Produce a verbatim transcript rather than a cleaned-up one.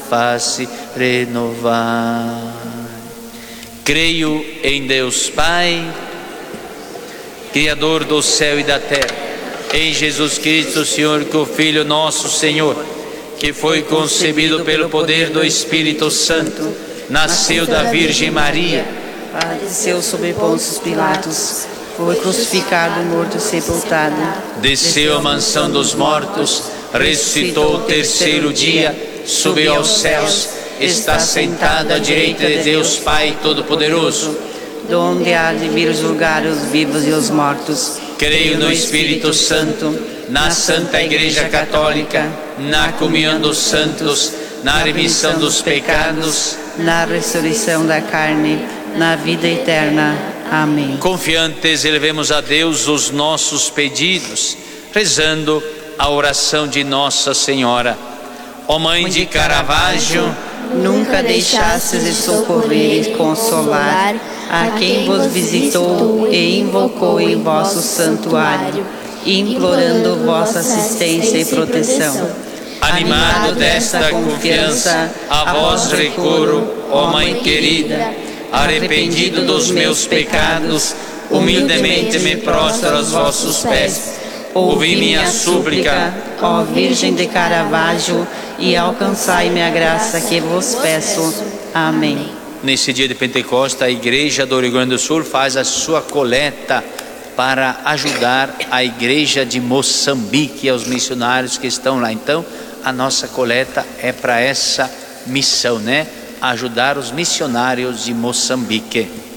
face renovar. Creio em Deus Pai, Criador do céu e da terra, em Jesus Cristo, Senhor, que o Filho nosso Senhor, que foi concebido pelo poder do Espírito Santo, nasceu da Virgem Maria, padeceu sob Pôncio Pilatos, foi crucificado, morto e sepultado, desceu à mansão dos mortos, ressuscitou o terceiro dia, subiu aos céus, está sentado à direita de Deus Pai Todo-Poderoso, donde há de vir julgar os vivos e os mortos. Creio no Espírito Santo, na Santa Igreja Católica, na comunhão dos santos, na remissão dos pecados, na ressurreição da carne, na vida eterna. Amém. Confiantes, elevemos a Deus os nossos pedidos, rezando a oração de Nossa Senhora. Ó Mãe de Caravaggio, nunca deixastes de socorrer e consolar a quem vos visitou e invocou em vosso santuário, implorando vossa assistência e proteção. Animado desta confiança, a vós recorro, ó Mãe querida. Arrependido dos meus pecados, humildemente me prostro aos vossos pés. Ouvi minha súplica, ó Virgem de Caravaggio, e alcançai-me a graça que vos peço. Amém. Nesse dia de Pentecostes, a Igreja do Rio Grande do Sul faz a sua coleta para ajudar a Igreja de Moçambique, aos missionários que estão lá. Então, a nossa coleta é para essa missão, né? Ajudar os missionários de Moçambique.